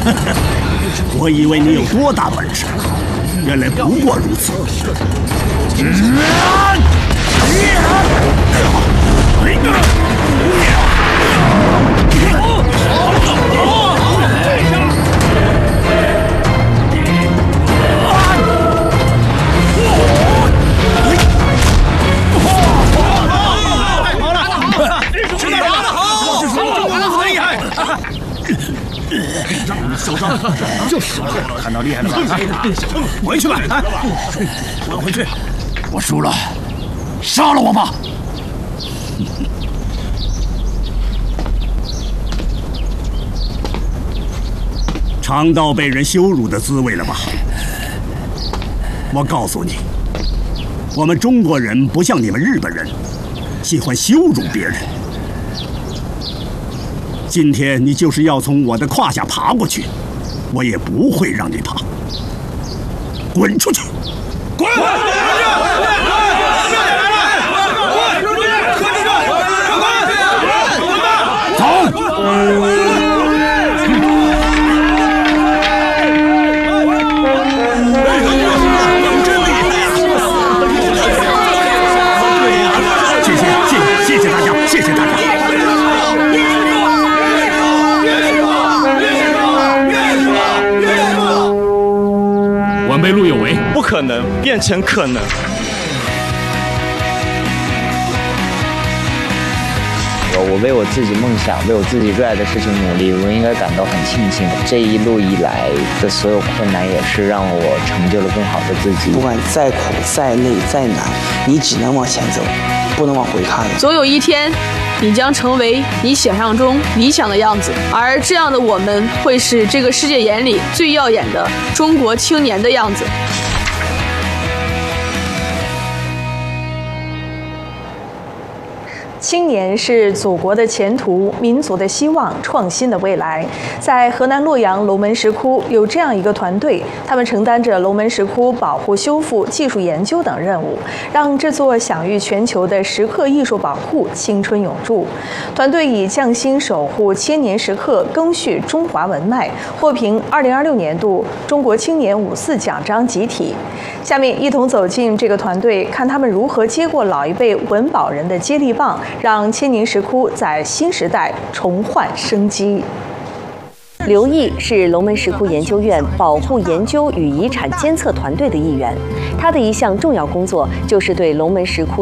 我以为你有多大本事，原来不过如此。 受伤就是看到厉害的吧？回去吧！滚回去！我输了，杀了我吧！ 尝到被人羞辱的滋味了吧？我告诉你，我们中国人不像你们日本人，喜欢羞辱别人。今天你就是要从我的胯下爬过去，我也不会让你爬。滚出去！滚！走！谢谢大家，谢谢大家。 晚辈陆有为， 不可能变成可能。 我为我自己梦想，为我自己热爱的事情努力，我应该感到很庆幸。这一路以来的所有困难，也是让我成就了更好的自己。 不管再苦、再累、再难，你只能往前走，不能往回看了。 总有一天，你将成为你想象中理想的样子，而这样的我们，会是这个世界眼里最耀眼的中国青年的样子。 青年是祖国的前途，民族的希望，创新的未来。在河南洛阳龙门石窟有这样一个团队，他们承担着龙门石窟保护、修复、技术研究等任务，让这座享誉全球的石刻艺术保护青春永驻。团队以匠心守护千年石刻，赓续中华文脉，获评2026年度中国青年54奖章集体。下面一同走进这个团队，看他们如何接过老一辈文保人的接力棒，让千年石窟在新时代重焕生机。 刘毅是龙门石窟研究院保护研究与遗产监测团队的一员，他的一项重要工作就是对龙门石窟